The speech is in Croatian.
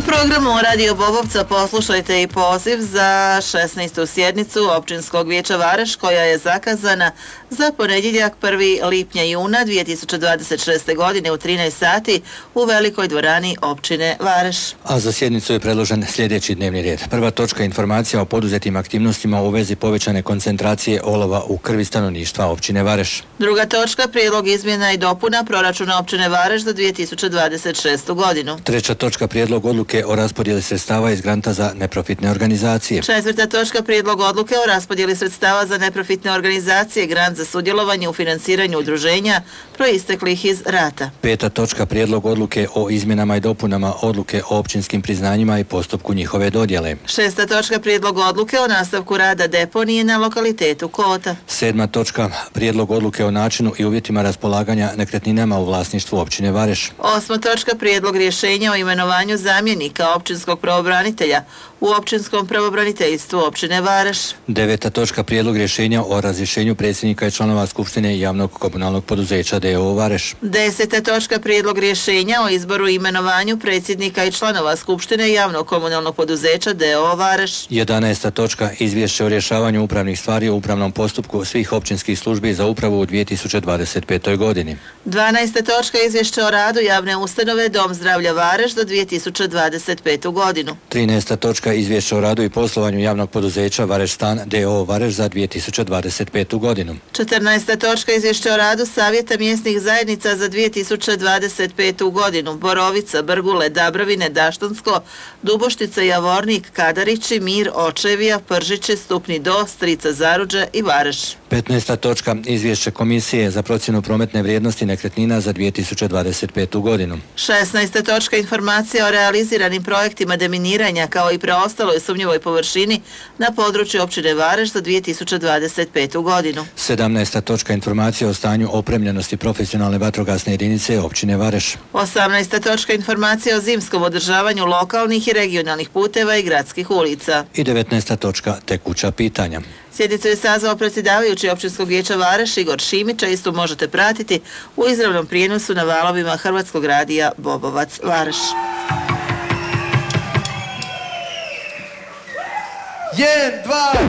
programu Radio Bobovca poslušajte i poziv za 16. sjednicu Općinskog vijeća Vareš koja je zakazana za ponedjeljak 1. lipnja juna 2026. godine u 13 sati u velikoj dvorani općine Vareš. A za sjednicu je predložen sljedeći dnevni red. Prva točka, informacija o poduzetim aktivnostima u vezi povećane koncentracije olova u krvi stanovništva općine Vareš. Druga točka, prijedlog izmjena i dopuna proračuna općine Vareš za 2026. godinu. Treća točka, prijedlog odluke o raspodjeli sredstava iz granta za neprofitne organizacije. Četvrta točka, prijedlog odluke o raspodjeli sredstava za neprofitne organizacije, grant za sudjelovanje u financiranju udruženja proisteklih iz rata. Peta točka, prijedlog odluke o izmjenama i dopunama odluke o općinskim priznanjima i postupku njihove dodjele. Šesta točka, prijedlog odluke o nastavku rada deponije na lokalitetu Kota. Sedma točka, prijedlog odluke o načinu i uvjetima raspolaganja nekretninama u vlasništvu općine Vareš. Osma točka, prijedlog rješenja o imenovanju zamjenika općinskog pravobranitelja u općinskom pravobraniteljstvu općine Vareš. Deveta točka, prijedlog rješenja o razrješenju predsjednika i članova Skupštine javnog komunalnog poduzeća d.o.o. Vareš. Deseta točka, prijedlog rješenja o izboru i imenovanju predsjednika i članova Skupštine javnog komunalnog poduzeća d.o.o. Vareš. 11. točka, izvješće o rješavanju upravnih stvari u upravnom postupku svih općinskih službi za upravu u 2025. godini. 12. točka, izvješće o radu javne ustanove Dom zdravlja Vareš za 2025. godinu. 13. točka, izvješće o radu i poslovanju javnog poduzeća Vareš Stan d.o.o. Vareš za 2025. godinu. 14. točka, izvješće o radu Savjeta mjesnih zajednica za 2025. godinu. Borovica, Brgule, Dabrovine, Daštonsko, Duboštica, Javornik, Kadarići, Mir, Očevija, Pržiće, Stupni Do, Strica Zaruđe i Vareš. 15. točka, izvješće Komisije za procjenu prometne vrijednosti nekretnina za 2025. godinu. 16. točka, informacija o realiziranim projektima deminiranja kao i preostaloj sumnjivoj površini na području općine Vareš za 2025. godinu. 17. točka, informacija o stanju opremljenosti profesionalne vatrogasne jedinice općine Vareš. 18. točka, informacija o zimskom održavanju lokalnih i regionalnih puteva i gradskih ulica. I 19. točka, tekuća pitanja. Sjednicu je sazvao predsjedavajući općinskog vijeća Vareš Igor Šimić, a istu možete pratiti u izravnom prijenosu na valovima Hrvatskog radija Bobovac Vareš. 1, 2